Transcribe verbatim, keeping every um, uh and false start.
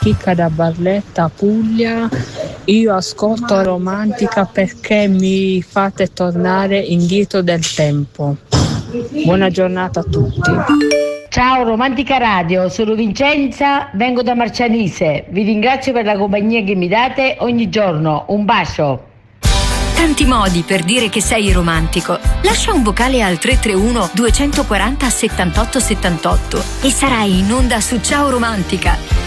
Chicca da Barletta, Puglia. Io ascolto Romantica perché mi fate tornare indietro del tempo. Buona giornata a tutti. Ciao Romantica Radio, sono Vincenza, vengo da Marcianise. Vi ringrazio per la compagnia che mi date ogni giorno. Un bacio. Tanti modi per dire che sei romantico. Lascia un vocale al tre tre uno due quattro zero settantotto settantotto e sarai in onda su Ciao Romantica.